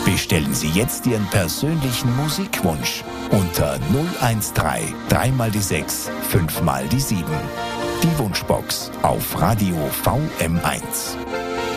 Bestellen Sie jetzt Ihren persönlichen Musikwunsch unter 013 3 mal die 6 5 mal die 7. Die Wunschbox auf Radio VM1.